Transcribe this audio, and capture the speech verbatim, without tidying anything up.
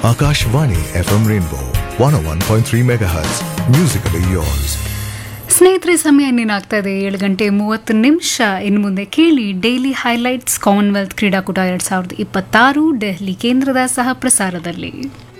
Akashvani F M Rainbow one oh one point three megahertz. Musically yours. ಸ್ನೇಹಿತರೆ, ಸಮಯ ಇನ್ನೇನಾಗ್ತಾ ಇದೆ ಏಳು ಗಂಟೆ ಮೂವತ್ತು ನಿಮಿಷ. ಇನ್ನು ಮುಂದೆ ಕೇಳಿ ಡೈಲಿ ಹೈಲೈಟ್ಸ್ ಕಾಮನ್ವೆಲ್ತ್ ಕ್ರೀಡಾಕೂಟ ಎರಡ್ ಸಾವಿರದ ಇಪ್ಪತ್ತಾರು ಡೆಹಲಿ ಕೇಂದ್ರದ ಸಹ ಪ್ರಸಾರದಲ್ಲಿ.